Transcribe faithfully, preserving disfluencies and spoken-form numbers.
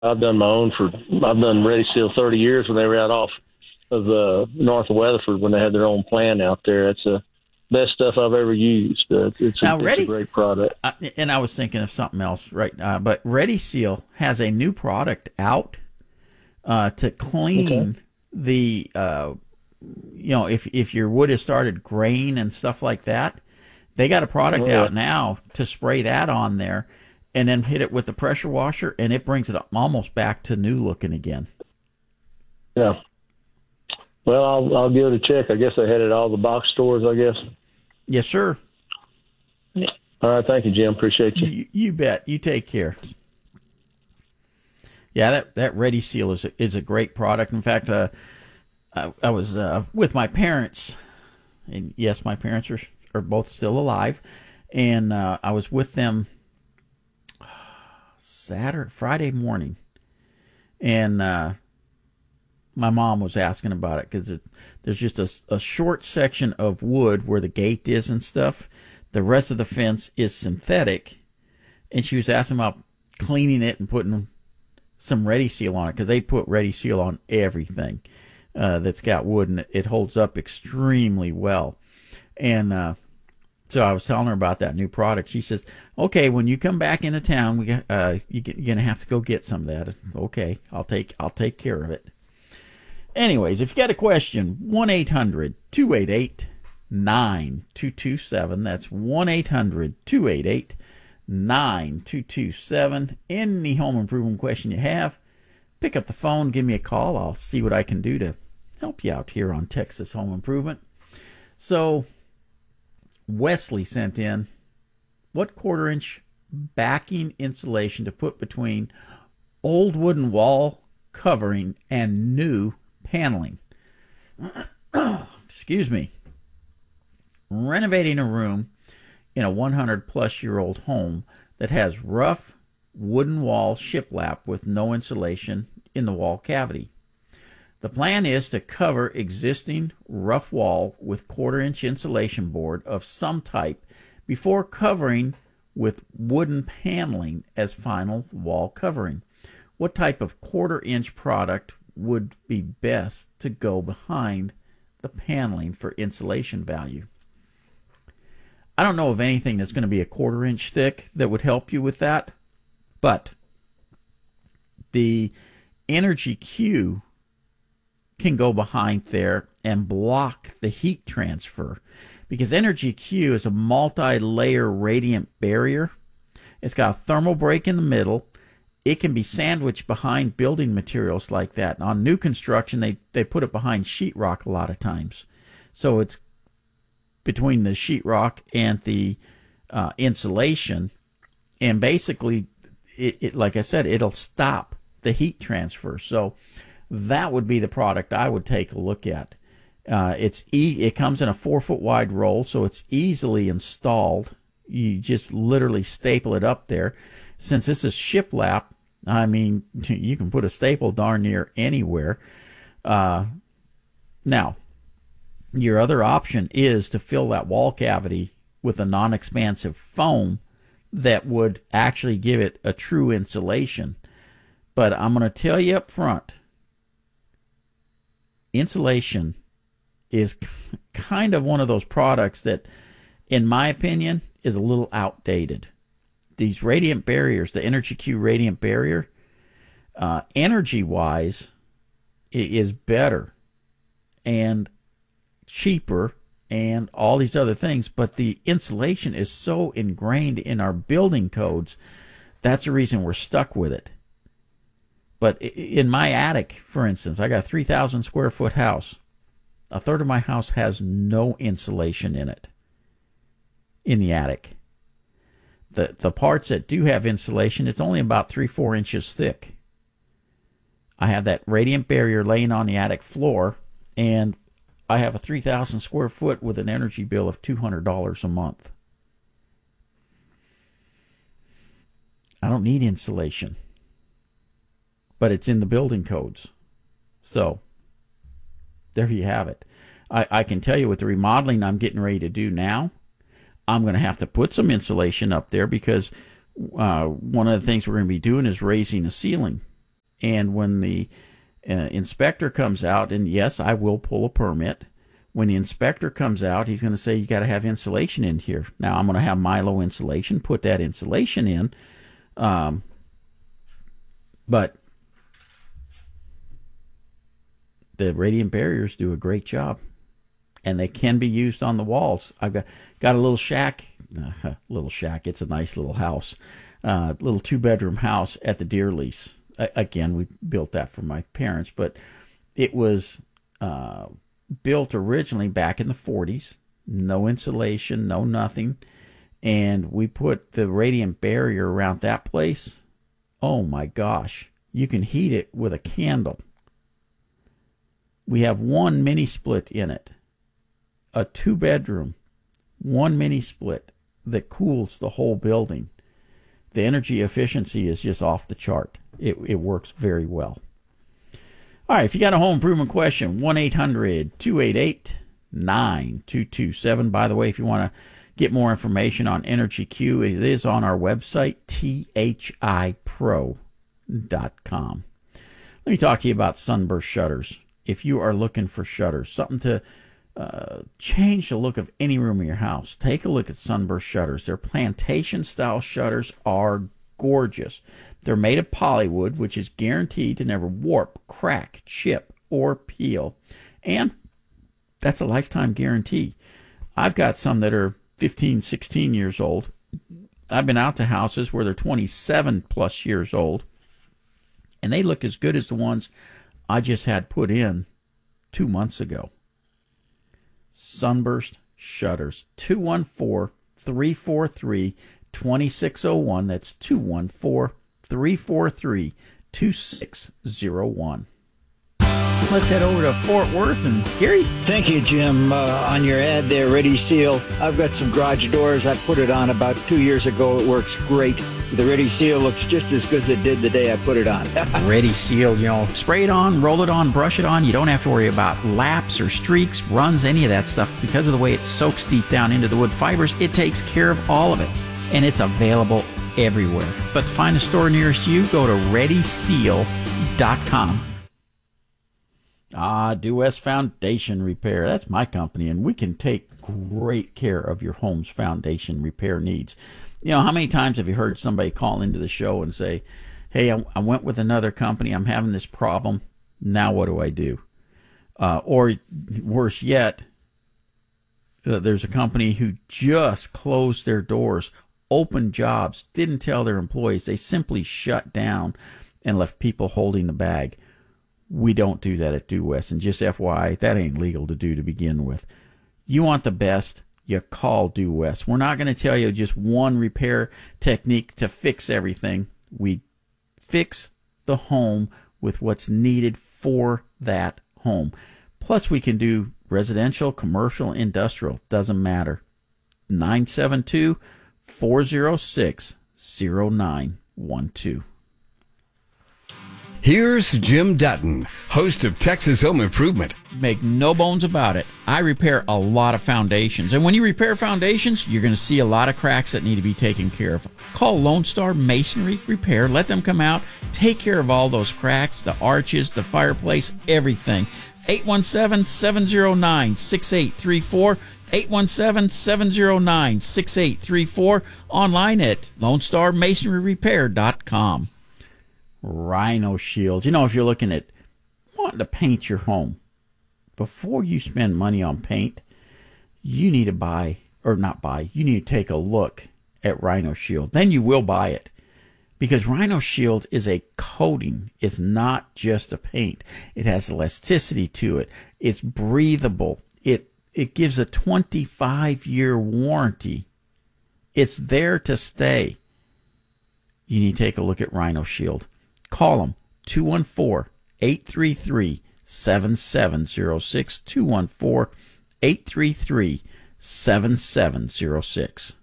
I've done my own for, I've done Ready Seal thirty years when they were out off of uh, north of Weatherford when they had their own plant out there. It's the best stuff I've ever used. Uh, it's, now, a, Ready, it's a great product. Uh, and I was thinking of something else, right? Uh, but Ready Seal has a new product out uh, to clean Okay. the, uh, you know, if if your wood has started graying and stuff like that, they got a product Oh, yeah. out now to spray that on there and then hit it with the pressure washer, and it brings it almost back to new looking again. Yeah. Well, I'll, I'll give it a check. I guess they had it at all the box stores, I guess. Yes, sir. All right. Thank you, Jim. Appreciate you. You, you bet. You take care. Yeah, that, that Ready Seal is a, is a great product. In fact, uh, I, I was uh, with my parents, and yes, my parents are, are both still alive, and uh, I was with them Saturday, Friday morning, and uh, my mom was asking about it because there's just a, a short section of wood where the gate is and stuff. The rest of the fence is synthetic, and she was asking about cleaning it and putting some Ready Seal on it because they put Ready Seal on everything uh, that's got wood, and it holds up extremely well. And uh, so I was telling her about that new product. She says, "Okay, when you come back into town, we got, uh, you get, you're gonna have to go get some of that." Okay, I'll take I'll take care of it. Anyways, if you got a question, one eight hundred two eight eight nine two two seven. That's one eight hundred two eight eight nine two two seven. Any home improvement question you have, pick up the phone, give me a call. I'll see what I can do to help you out here on Texas Home Improvement. So, Wesley sent in, what quarter inch backing insulation to put between old wooden wall covering and new paneling? Excuse me. Renovating a room in a one hundred plus year old home that has rough wooden wall shiplap with no insulation in the wall cavity. The plan is to cover existing rough wall with quarter inch insulation board of some type before covering with wooden paneling as final wall covering. What type of quarter inch product would be best to go behind the paneling for insulation value? I don't know of anything that's going to be a quarter inch thick that would help you with that, but the Energy Q can go behind there and block the heat transfer, because Energy Q is a multi-layer radiant barrier. It's got a thermal break in the middle. It can be sandwiched behind building materials like that. And on new construction, they, they put it behind sheetrock a lot of times. So it's between the sheetrock and the uh, insulation. And basically, it, it like I said, it'll stop the heat transfer. So that would be the product I would take a look at. Uh, it's e- It comes in a four-foot wide roll, so it's easily installed. You just literally staple it up there. Since this is shiplap, I mean, you can put a staple darn near anywhere. Uh, now, your other option is to fill that wall cavity with a non-expansive foam that would actually give it a true insulation. But I'm going to tell you up front, insulation is kind of one of those products that, in my opinion, is a little outdated. These radiant barriers, the Energy Q radiant barrier, uh, energy-wise, it is better and cheaper and all these other things, but the insulation is so ingrained in our building codes, that's the reason we're stuck with it. But in my attic, for instance, I got a three thousand square foot house. A third of my house has no insulation in it, in the attic. The the parts that do have insulation, it's only about three, four inches thick. I have that radiant barrier laying on the attic floor, and I have a three thousand square foot with an energy bill of two hundred dollars a month. I don't need insulation, but it's in the building codes. So, there you have it. I, I can tell you with the remodeling I'm getting ready to do now, I'm going to have to put some insulation up there because uh, one of the things we're going to be doing is raising the ceiling. And when the uh, inspector comes out, and yes, I will pull a permit. When the inspector comes out, he's going to say, you got to have insulation in here. Now, I'm going to have Milo insulation, put that insulation in. Um, but the radiant barriers do a great job, and they can be used on the walls. I've got, got a little shack, uh, little shack, it's a nice little house, uh, little two-bedroom house at the Deer Lease. Uh, again, we built that for my parents, but it was... Uh, built originally back in the forties, no insulation, no nothing, and we put the radiant barrier around that place. Oh my gosh, you can heat it with a candle. We have one mini split in it, a two bedroom, one mini split that cools the whole building. The energy efficiency is just off the chart. It, it works very well. All right, if you got a home improvement question, one eight hundred two eight eight nine two two seven. By the way, if you want to get more information on Energy Q, it is on our website, T H I pro dot com. Let me talk to you about Sunburst Shutters. If you are looking for shutters, something to uh, change the look of any room in your house, take a look at Sunburst Shutters. Their plantation-style shutters are gorgeous. They're made of polywood, which is guaranteed to never warp, crack, chip, or peel. And that's a lifetime guarantee. I've got some that are fifteen, sixteen years old. I've been out to houses where they're twenty-seven plus years old, and they look as good as the ones I just had put in two months ago. Sunburst Shutters, two one four, three four three, two six zero one. That's two one four, three four three, two six zero one. Let's head over to Fort Worth and Gary. Thank you, Jim. Uh, on your ad there, Ready Seal. I've got some garage doors. I put it on about two years ago. It works great. The Ready Seal looks just as good as it did the day I put it on. Ready Seal, you know, spray it on, roll it on, brush it on. You don't have to worry about laps or streaks, runs, any of that stuff. Because of the way it soaks deep down into the wood fibers, it takes care of all of it. And it's available everywhere. But to find a store nearest you, go to ready seal dot com. Ah, Due West Foundation Repair. That's my company, and we can take great care of your home's foundation repair needs. You know, how many times have you heard somebody call into the show and say, hey, I, I went with another company, I'm having this problem, now what do I do? Uh, or worse yet, uh, there's a company who just closed their doors, opened jobs, didn't tell their employees, they simply shut down and left people holding the bag. We don't do that at Due West, and just F Y I, that ain't legal to do to begin with. You want the best, you call Due West. We're not going to tell you just one repair technique to fix everything. We fix the home with what's needed for that home. Plus, we can do residential, commercial, industrial, doesn't matter. nine seven two, four zero six, zero nine one two. Here's Jim Dutton, host of Texas Home Improvement. Make no bones about it. I repair a lot of foundations. And when you repair foundations, you're going to see a lot of cracks that need to be taken care of. Call Lone Star Masonry Repair. Let them come out, take care of all those cracks, the arches, the fireplace, everything. eight one seven, seven zero nine, six eight three four. eight one seven, seven zero nine, six eight three four. Online at lone star masonry repair dot com. Rhino Shield. You know, if you're looking at wanting to paint your home, before you spend money on paint, you need to buy, or not buy, you need to take a look at Rhino Shield. Then you will buy it. Because Rhino Shield is a coating. It's not just a paint. It has elasticity to it. It's breathable. It it gives a twenty-five year warranty. It's there to stay. You need to take a look at Rhino Shield. Call them, two one four, eight three three, seven seven zero six, two one four, eight three three, seven seven zero six.